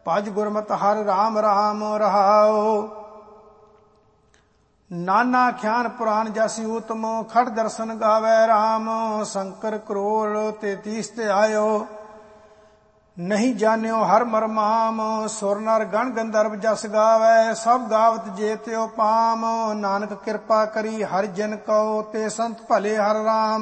ਭਜ ਗੁਰਮਤਿ ਹਰਿ ਰਾਮ ਰਾਮ ਰਹਾਉ। ਨਾਨਾ ਖਿਆਨ ਪੁਰਾਨ ਜਸੀ ਉਤਮ ਖੜ ਦਰਸ਼ਨ ਗਾਵੈ ਰਾਮ। ਸ਼ੰਕਰ ਕਰੋੜ ਤੇਤੀਸ ਤੇ ਆਇਓ ਨਹੀਂ ਜਾਣਿਓ ਹਰ ਮਰਮਾਮ। ਸੁਰ ਨਰ ਗਣ ਗੰਧਰਵ ਜਸ ਗਾਵੈ ਸਭ ਗਾਵਤ ਜੇ ਤਿਉ ਪਾਮ। ਨਾਨਕ ਕਿਰਪਾ ਕਰੀ ਹਰਿ ਜਨ ਕਉ ਤੇ ਸੰਤ ਭਲੇ ਹਰਿ ਰਾਮ।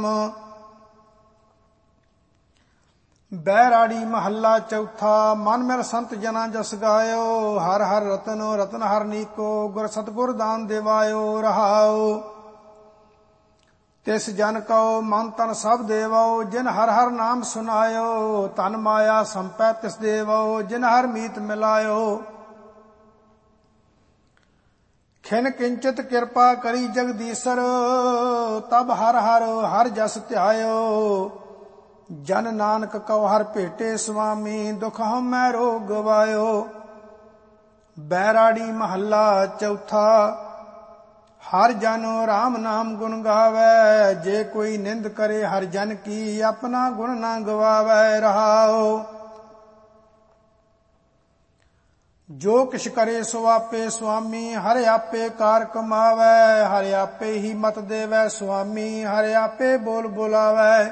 ਬੈਰਾੜੀ ਮਹੱਲਾ ਚੌਥਾ। ਮਨ ਮਿਲ ਸੰਤ ਜਨਾ ਜਸ ਗਾਇਓ ਹਰ ਹਰ ਰਤਨ ਰਤਨ ਹਰ ਨੀਕੋ। ਗੁਰ ਸਤਿਗੁਰ ਦਾਨ ਦੇਵਾਇਓ ਰਹਾਉ। ਤਿਸ ਜਨ ਕਉ ਮਨ ਤਨ ਸਭ ਦੇਵੋ ਜਿਨ ਹਰ ਹਰ ਨਾਮ ਸੁਨਾਇਓ। ਤਨ ਮਾਇਆ ਸੰਪੈ ਤਿਸ ਦੇਵੋ ਜਿਨ ਹਰ ਮੀਤ ਮਿਲਾਇਓ। ਖਿਨ ਕਿੰਚਿਤ ਕਿਰਪਾ ਕਰੀ ਜਗਦੀਸ਼ਰ ਤਬ ਹਰ ਹਰ ਹਰ ਜਸ ਧਿਆਇਓ। ਜਨ ਨਾਨਕ ਕਉ ਹਰ ਭੇਟੇ ਸੁਆਮੀ ਦੁਖ ਹਉਮੈ ਰੋਗ ਗਵਾਇਓ। ਬੈਰਾੜੀ ਮਹੱਲਾ ਚੌਥਾ। ਹਰ ਜਨ ਰਾਮ ਨਾਮ ਗੁਣ ਗਾਵੈ ਜੇ ਕੋਈ ਨਿੰਦ ਕਰੇ ਹਰ ਜਨ ਕੀ ਆਪਣਾ ਗੁਣ ਨਾ ਗਵਾਵੈ ਰਹਾਉ। ਜੋ ਕਿਛ ਕਰੇ ਸੋ ਆਪੇ ਸੁਆਮੀ ਹਰਿ ਆਪੇ ਕਾਰ ਕਮਾਵੈ। ਹਰਿ ਆਪੇ ਹੀ ਮਤ ਦੇਵੈ ਸੁਆਮੀ ਹਰਿ ਆਪੇ ਬੋਲ ਬੁਲਾਵੈ।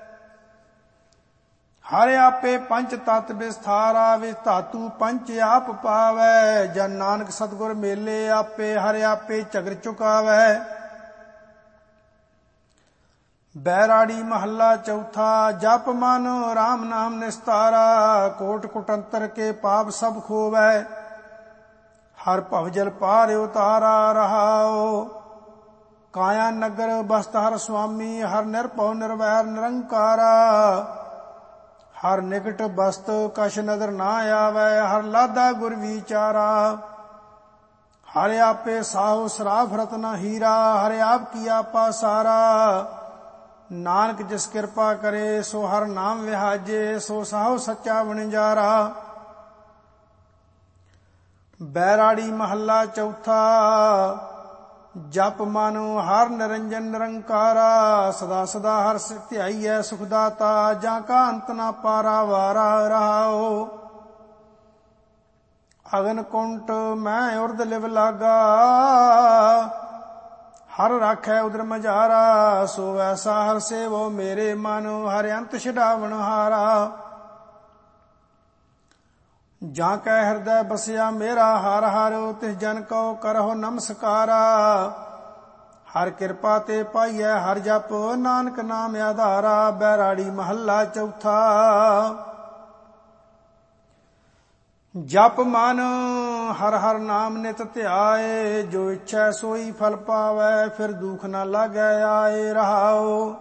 ਹਰਿ ਆਪੇ ਪੰਚ ਤਤ ਵਿਸਥਾਰਾ ਵਿਚ ਧਾਤੂ ਪੰਚ ਆਪ ਪਾਵੈ। ਜਨ ਨਾਨਕ ਸਤਿਗੁਰ ਮੇਲੇ ਆਪੇ ਹਰਿ ਆਪੇ ਝਗਰ ਚੁਕਾਵੈ। ਬੈਰਾੜੀ ਮਹੱਲਾ ਚੌਥਾ। ਜਪ ਮਨ ਰਾਮ ਨਾਮ ਨਿਸਤਾਰਾ ਕੋਟ ਕੁਟੰਤਰ ਕੇ ਪਾਪ ਸਭ ਖੋਵੈ। ਹਰ ਭਵ ਜਲ ਪਾਰ ਉਤਾਰਾ ਰਹਾਉ। ਕਾਇਆ ਨਗਰ ਬਸਤ ਹਰ ਸੁਆਮੀ ਹਰ ਨਿਰਭਉ ਨਿਰਵੈਰ ਨਿਰੰਕਾਰਾ। ਹਰ ਨਿਕਟ ਬਸਤ ਕਛ ਨਦਰ ਨਾ ਆਵੈ ਹਰ ਲਾਦਾ ਗੁਰ ਵਿਚਾਰਾ। ਹਰਿ ਆਪੇ ਸਾਹੁ ਸਰਾਫ ਰਤਨ ਹੀਰਾ ਹਰਿ ਆਪ ਕੀਆ ਪਾਸਾਰਾ। ਨਾਨਕ ਜਿਸ ਕਿਰਪਾ ਕਰੇ ਸੋ ਹਰ ਨਾਮ ਵਿਹਾਜੇ ਸੋ ਸਾਹੁ ਸੱਚਾ ਵਣਜਾਰਾ। ਬੈਰਾੜੀ ਮਹੱਲਾ ਚੌਥਾ। ਜਪ ਮਨ ਹਰ ਨਿਰੰਜਨ ਨਿਰੰਕਾਰਾ ਸਦਾ ਸਦਾ ਹਰ ਧਿਆਈਐ ਸੁਖ ਦਾਤਾ ਜਾਂ ਕਾ ਅੰਤ ਨਾ ਪਾਰਾ ਵਾਰਾ ਰਹਾਉ। ਅਗਨ ਕੁੰਟ ਮੈਂ ਉਰਦ ਲਿਵ ਲਾਗਾ ਹਰ ਰਾਖੈ ਉਦਰ ਮਝਾਰਾ। ਸੋ ਐਸਾ ਹਰ ਸੇਵੋ ਮੇਰੇ ਮਨ ਹਰਿ ਅੰਤ ਛਡਾਵਣ ਹਾਰਾ। ਜਾਂ ਕੈ ਹਿਰਦੈ ਬਸਿਆ ਮੇਰਾ ਹਰ ਹਰ ਤਿਸ ਜਨ ਕਉ ਕਰਹੁ ਨਮਸਕਾਰਾ। ਹਰ ਕਿਰਪਾ ਤੇ ਪਾਈਐ ਹਰ ਜਪ ਨਾਨਕ ਨਾਮ ਆਧਾਰਾ। ਬੈਰਾੜੀ ਮਹੱਲਾ ਚੌਥਾ। ਜਪ ਮਨ ਹਰ ਹਰ ਨਾਮ ਨਿਤ ਧਿਆਏ ਜੋ ਇੱਛੈ ਸੋਈ ਫਲ ਪਾਵੈ ਫਿਰ ਦੁਖ ਨਾ ਲਾਗੈ ਆਏ ਰਹਾਉ।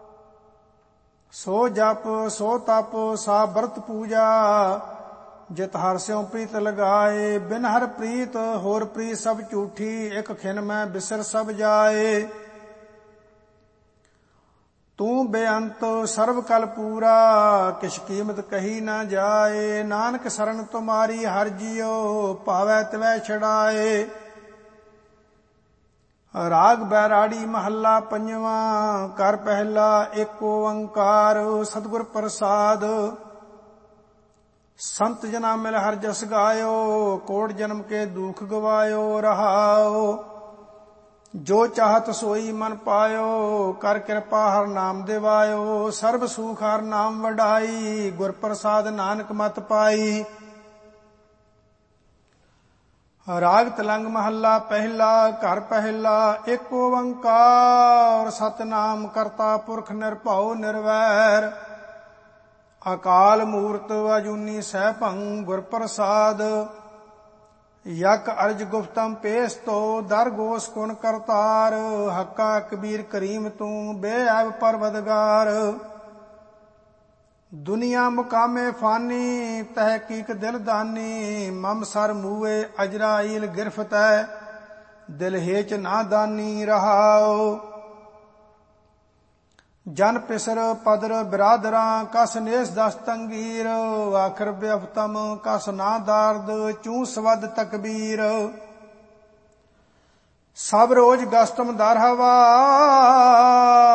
ਸੋ ਜਪ ਸੋ ਤਪ ਸਾ ਬਰਤ ਪੂਜਾ ਜਿਤ ਹਰ ਸਿਉ ਪ੍ਰੀਤ ਲਗਾਏ। ਬਿਨ ਹਰ ਪ੍ਰੀਤ ਹੋਰ ਪ੍ਰੀਤ ਸਭ ਝੂਠੀ ਇਕ ਖਿਨ ਮੈਂ ਬਿਸਰ ਸਭ ਜਾਏ। ਤੂੰ ਬੇਅੰਤ ਸਰਬ ਕਲ ਪੂਰਾ ਕਿਛ ਕੀਮਤ ਕਹੀ ਨਾ ਜਾਏ। ਨਾਨਕ ਸਰਣ ਤੁਮਾਰੀ ਹਰ ਜੀਉ ਭਾਵੈ ਤਿਵੈ ਛਡਾਏ। ਰਾਗ ਬੈਰਾੜੀ ਮਹੱਲਾ ਪੰਜਵਾਂ। ਕਰ ਪਹਿਲਾ ਏਕ ਓੰਕਾਰ ਸਤਿਗੁਰ ਪ੍ਰਸਾਦ। ਸੰਤ ਜਨਾ ਮਿਲ ਹਰ ਜਸ ਗਾਇਓ ਕੋਟ ਜਨਮ ਕੇ ਦੁਖ ਗਵਾਇਓ ਰਹਾਉ। ਜੋ ਚਾਹਤ ਸੋਈ ਮਨ ਪਾਇਓ ਕਰ ਕਿਰਪਾ ਹਰ ਨਾਮ ਦਿਵਾਇਓ। ਸਰਬ ਸੁਖ ਹਰ ਨਾਮ ਵਡਾਈ ਗੁਰ ਪ੍ਰਸਾਦ ਨਾਨਕ ਮਤ ਪਾਈ। ਰਾਗ ਤਲੰਗ ਮਹੱਲਾ ਪਹਿਲਾ। ਘਰ ਪਹਿਲਾ ਏਕ ਓੰਕਾਰ ਸਤਿਨਾਮ ਕਰਤਾ ਪੁਰਖ ਨਿਰਭਉ ਨਿਰਵੈਰ। ਅਕਾਲ ਮੂਰਤ ਅਜੂਨੀ ਸੈਭੰ ਗੁਰ ਪ੍ਰਸਾਦ। ਯਕ ਅਰਜ ਗੁਫਤਮ ਪੇਸ ਤੋ ਦਰ ਗੋਸ ਕੁਣ ਕਰਤਾਰ। ਹੱਕਾ ਕਬੀਰ ਕਰੀਮ ਤੂੰ ਬੇਅਬ ਪਰਵਦਗਾਰ। ਦੁਨੀਆ ਮੁਕਾਮੇ ਫਾਨੀ ਤਹਿਕੀਕ ਦਿਲ ਦਾਨੀ। ਮਮ ਸਰ ਮੂਏ ਅਜਰਾਈਲ ਗਿਰਫਤੈ ਦਿਲ ਹੇਚ ਨਾ ਦਾਨੀ ਰਹਾਉ। ਜਨ ਪਿਸਰ ਪਦਰ ਬਿਰਾਦਰਾਂ ਕਸ ਨੇਸ ਦਸ ਤੰਗੀਰ। ਆਖਰ ਬਿਅਫਤਮ ਕਸ ਨਾ ਦਾਰਦ ਚੂ ਸਵਦ ਤਕਬੀਰ। ਸਭ ਰੋਜ਼ ਗਸਤਮ ਦਰ ਹਵਾ